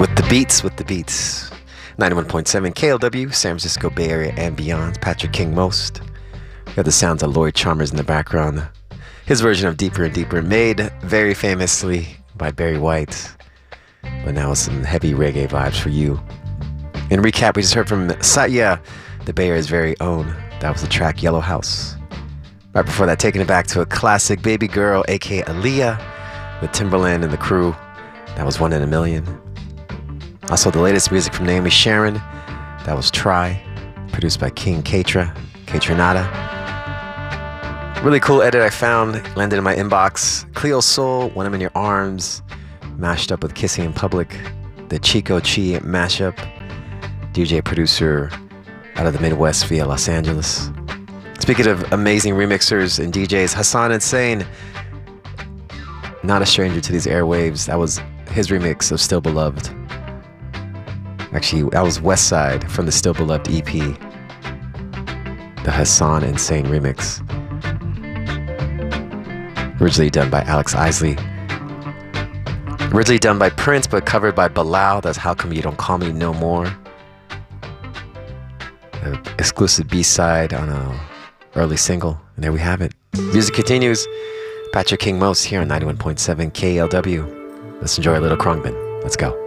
With the beats. 91.7 KLW, San Francisco Bay Area and beyond. Patrick King Most. Got the sounds of Lloyd Chalmers in the background. His version of Deeper and Deeper, made very famously by Barry White. But now with some heavy reggae vibes for you. In recap, we just heard from Satya, the Bay Area's very own. That was the track Yellow House. Right before that, taking it back to a classic, Baby Girl, aka Aaliyah, with Timberland and the crew. That was One in a Million. Also, the latest music from Naomi Sharon. That was Try, produced by King Katra, Katranada. Really cool edit I found, landed in my inbox. Cleo Soul, When I'm in Your Arms, mashed up with Kissing in Public. The Chico Chi mashup. DJ producer out of the Midwest via Los Angeles. Speaking of amazing remixers and DJs, Hassan Insane, not a stranger to these airwaves. That was his remix of Still Beloved. Actually, that was West Side from the Still Beloved EP. The Hassan Insane remix. Originally done by Alex Isley. Originally done by Prince, but covered by Bilal. That's How Come You Don't Call Me No More. An exclusive B-side on a early single. And there we have it. Music continues. Patrick King Most here on 91.7 KLW. Let's enjoy a little Khruangbin. Let's go.